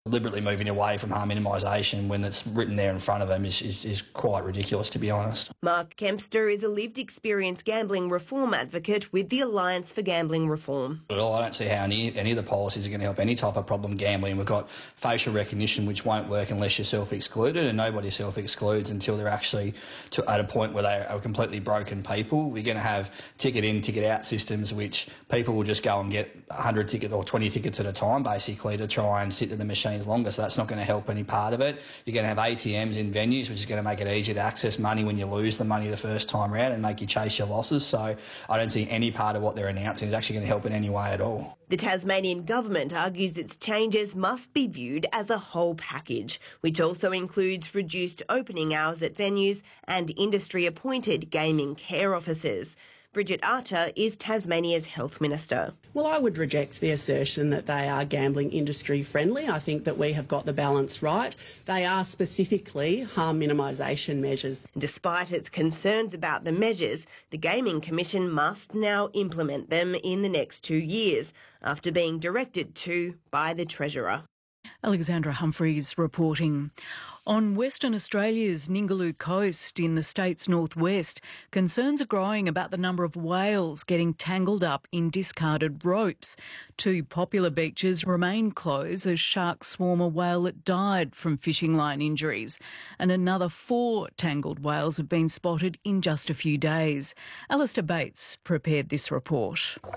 Deliberately moving away from harm minimisation when it's written there in front of them is quite ridiculous, to be honest. Mark Kempster is a lived experience gambling reform advocate with the Alliance for Gambling Reform. I don't see how any of the policies are going to help any type of problem gambling. We've got facial recognition, which won't work unless you're self-excluded, and nobody self-excludes until they're actually at a point where they are completely broken people. We're going to have ticket in, ticket out systems, which people will just go and get 100 tickets or 20 tickets at a time, basically, to try and sit in the machines longer. So that's not going to help any part of it. You're going to have ATMs in venues, which is going to make it easier to access money when you lose the money the first time around and make you chase your losses. So I don't see any part of what they're announcing is actually going to help in any way at all. The Tasmanian government argues its changes must be viewed as a whole package, which also includes reduced opening hours at venues and industry-appointed gaming care officers. Bridget Archer is Tasmania's Health Minister. Well, I would reject the assertion that they are gambling industry friendly. I think that we have got the balance right. They are specifically harm minimisation measures. Despite its concerns about the measures, the Gaming Commission must now implement them in the next 2 years, after being directed to by the Treasurer. Alexandra Humphreys reporting. On Western Australia's Ningaloo coast in the state's northwest, concerns are growing about the number of whales getting tangled up in discarded ropes. 2 popular beaches remain closed as sharks swarm a whale that died from fishing line injuries, and another 4 tangled whales have been spotted in just a few days. Alistair Bates prepared this report.